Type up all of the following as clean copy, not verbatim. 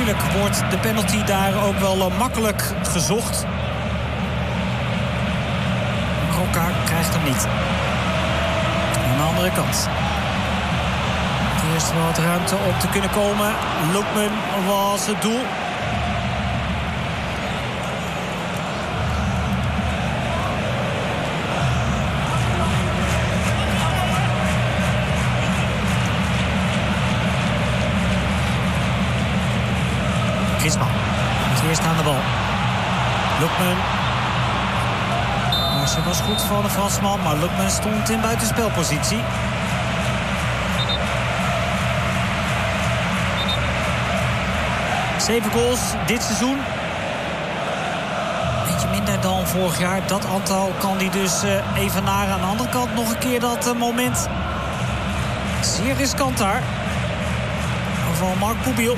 uiteindelijk wordt de penalty daar ook wel makkelijk gezocht. Rocca krijgt hem niet. Aan de andere kant. Eerst wel wat ruimte om te kunnen komen. Lookman was het doel. Griezmann is eerst aan de bal. Lookman. Ze was goed van de Fransman, maar Lookman stond in buitenspelpositie. Zeven goals dit seizoen. Beetje minder dan vorig jaar. Dat aantal kan hij dus evenaren. Aan de andere kant nog een keer dat moment. Zeer riskant daar. Van Marc Poubiel.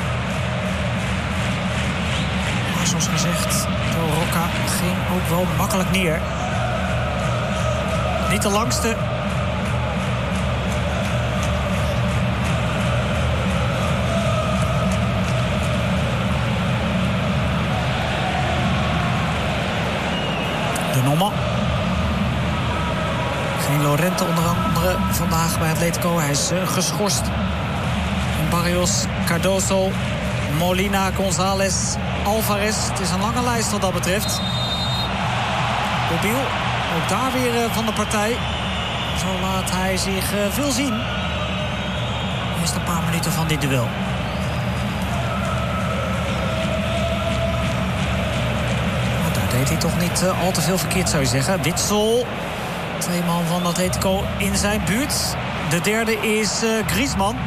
Maar zoals gezegd, Rocca ging ook wel makkelijk neer. Niet de langste. De Norman. Geen Llorente onder andere vandaag bij Atletico. Hij is geschorst. En Barrios, Cardoso, Molina, González, Alvarez. Het is een lange lijst wat dat betreft. Poubiel, ook daar weer van de partij. Zo laat hij zich veel zien. Eerst een paar minuten van dit duel. Deed hij toch niet al te veel verkeerd, zou je zeggen. Witsel, twee man van Atletico in zijn buurt. De derde is Griezmann.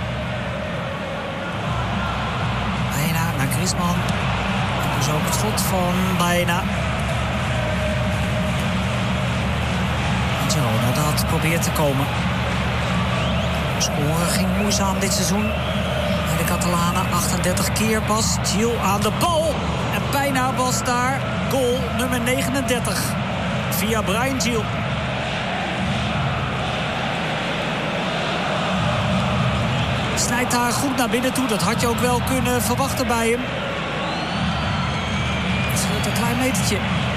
Bijna naar Griezmann. Dus ook het schot van bijna. Girona dat probeert te komen. Scoren ging moeizaam dit seizoen. Bij de Catalanen 38 keer pas. Gil aan de bal. En bijna was daar goal nummer 39 via Brahim Gil. Snijdt daar goed naar binnen toe. Dat had je ook wel kunnen verwachten bij hem. Het scheelt een klein metertje.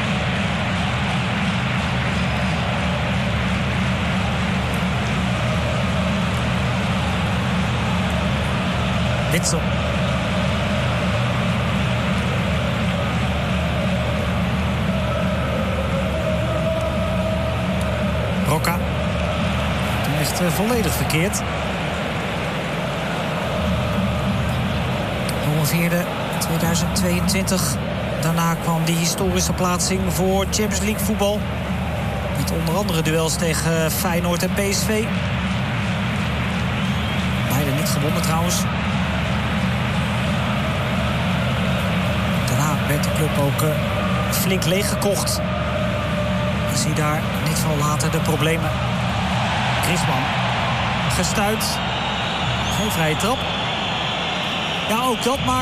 Witsel. Rocca. Toen is het volledig verkeerd. Promoveerde 2022. Daarna kwam die historische plaatsing voor Champions League voetbal. Met onder andere duels tegen Feyenoord en PSV. Beide niet gewonnen trouwens. Daarna werd de club ook flink leeggekocht. En zie daar niet veel later de problemen. Griezmann gestuit. Geen vrije trap. Ja, ook dat maakt